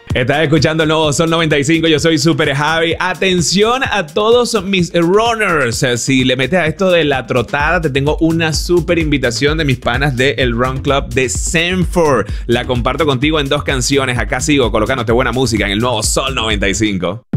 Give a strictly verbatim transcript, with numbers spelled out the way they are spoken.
Estás escuchando el nuevo Sol noventa y cinco, yo soy Super Javi. Atención a todos mis runners. Si le metes a esto de la trotada, te tengo una super invitación de mis panas del Run Club de Sanford. La comparto contigo en dos canciones. Acá sigo colocándote buena música en el nuevo Sol noventa y cinco.